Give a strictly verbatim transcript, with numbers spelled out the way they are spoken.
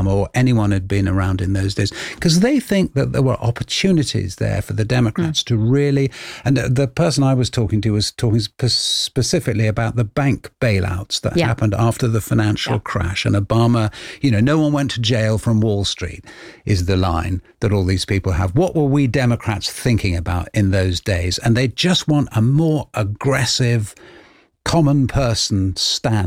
Obama or anyone who'd been around in those days, because they think that there were opportunities there for the Democrats mm. to really, and the person I was talking to was talking specifically about the bank bailouts that yeah. happened after the financial yeah. crash, and Obama, you know, no one went to jail from Wall Street is the line that all these people have. What were we Democrats thinking about in those days? And they just want a more aggressive, common person stand